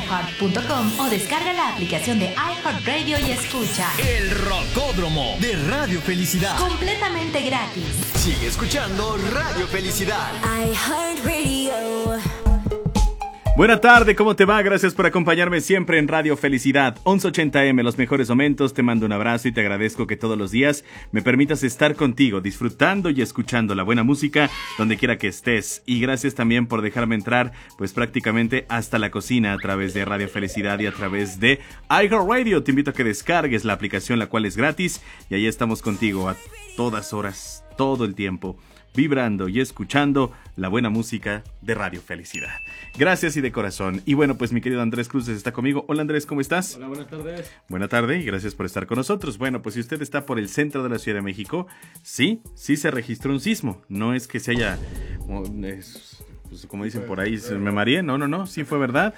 iHeart.com o descarga la aplicación de iHeartRadio y escucha El Rocódromo de Radio Felicidad. completamente gratis. Sigue escuchando Radio Felicidad. iHeartRadio. Buena tarde, ¿cómo te va? Gracias por acompañarme siempre en Radio Felicidad 1180M, los mejores momentos. Te mando un abrazo y te agradezco que todos los días me permitas estar contigo, disfrutando y escuchando la buena música donde quiera que estés. Y gracias también por dejarme entrar pues prácticamente hasta la cocina a través de Radio Felicidad y a través de iHeartRadio. Te invito a que descargues la aplicación, la cual es gratis, y ahí estamos contigo a todas horas, todo el tiempo, vibrando y escuchando la buena música de Radio Felicidad. Gracias y de corazón. Y bueno, pues mi querido Andrés Cruces está conmigo. Hola Andrés, ¿cómo estás? Hola, buenas tardes. Buena tarde y gracias por estar con nosotros. Bueno, pues si usted está por el centro de la Ciudad de México, sí se registró un sismo. No es que se haya... pues como dicen por ahí, me mareé. No, sí fue verdad.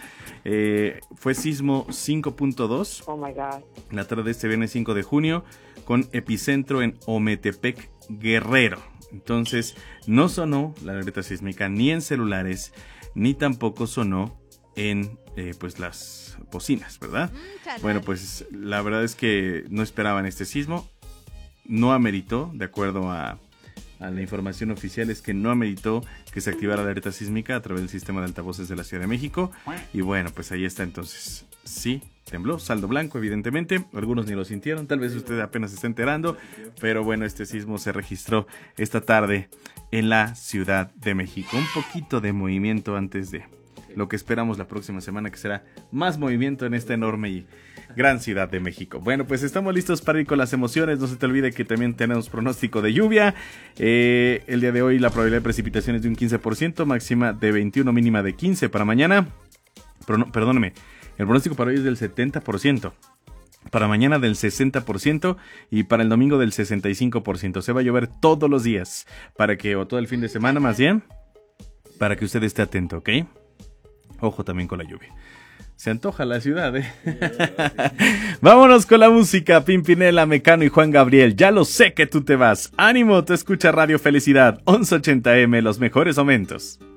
Fue sismo 5.2. Oh my God. La tarde de este viernes 5 de junio, con epicentro en Ometepec, Guerrero. Entonces, no sonó la alerta sísmica ni en celulares, ni tampoco sonó en pues las bocinas, ¿verdad? Bueno, pues la verdad es que no esperaban este sismo. No ameritó, de acuerdo a la información oficial, es que no ameritó que se activara la alerta sísmica a través del sistema de altavoces de la Ciudad de México. Y bueno, pues ahí está entonces. Sí, tembló, saldo blanco evidentemente, algunos ni lo sintieron, tal vez usted apenas se está enterando, pero bueno, este sismo se registró esta tarde en la Ciudad de México. Un poquito de movimiento antes de lo que esperamos la próxima semana, que será más movimiento en esta enorme y gran Ciudad de México. Bueno, pues estamos listos para ir con las emociones. No se te olvide que también tenemos pronóstico de lluvia. El día de hoy la probabilidad de precipitación es de un 15%, máxima de 21, mínima de 15 para mañana. Perdóneme, el pronóstico para hoy es del 70%. Para mañana del 60% y para el domingo del 65%. Se va a llover todos los días, o todo el fin de semana más bien, para que usted esté atento, ¿ok? Ojo también con la lluvia. Se antoja la ciudad, ¿eh? Vámonos con la música. Pimpinela, Mecano y Juan Gabriel. Ya lo sé que tú te vas. Ánimo, te escucha Radio Felicidad 1180M, los mejores momentos.